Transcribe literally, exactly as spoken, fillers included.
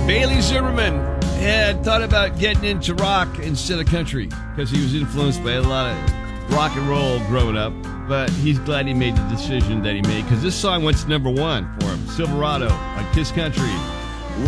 Bailey Zimmerman had thought about getting into rock instead of country because he was influenced by a lot of rock and roll growing up, but he's glad he made the decision that he made because this song went to number one for him. Silverado on Kiss Country.